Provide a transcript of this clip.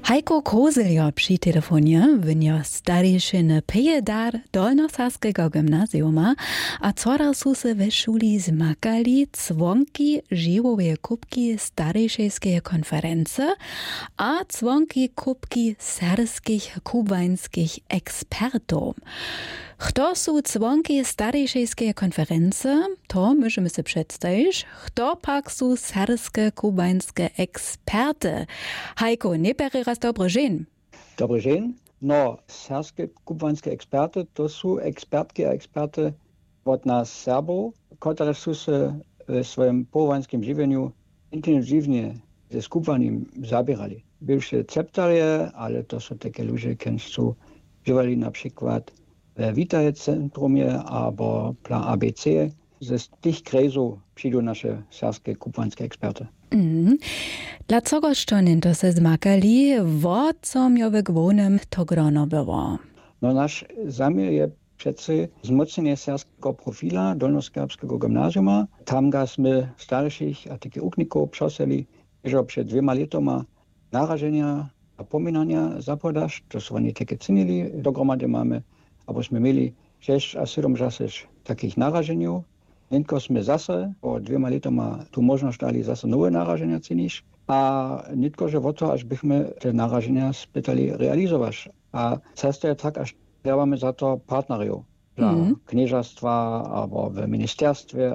Hajko Kozeljo przy telefonie, wynio starejszyny Pejedar Dolnosaskiego gimnazjuma, a cora su se we szuli zmakali cwonki żywowe kubki starejszejskiej konferencji, a cwonki kubki serbskich kubańskich ekspertów. Kto su cwonki starejszejskiej konferencji, to możemy sobie przedstawić. Kto pak su serbskie kubańskie eksperty? Hajko, nie bere raz dobry dzień. Dobry dzień. No, serbskie kubańskie eksperty to są ekspertki a eksperty od nas Serbów, które su se w swoim powołańskim żywieniu intensywnie ze skupaniem zabierali. Bywsze ceptarie, ale to są takie ludzie, którzy su żywali na przykład w Vitae Centrumie albo Plan ABC. Z tych krajów przyjdą nasze serbskie kubańskie eksperty. Dlaczego szczonin to se zmakali, wo co miowe gwonem to grono było? No nasz zamiar je przece wzmocnienie serbskiego profila Dolnoserbskiego gimnazjuma. Tam jsme starszych a takich ukników przeseli, że przed 2 latami narażenia a pominania zapodaż, to są oni takie cenili, dogromady mamy, abyśmy mieli 6 a 7 takich narażeniów. Tylko sme zase po 2 latami tu możność dali zase nowe narażenia cenić, a nitko, że o to, aż byśmy te narażenia spytali realizować. A często jest tak, aż trzebamy za to partnerów, dla knieżastwa albo w ministerstwie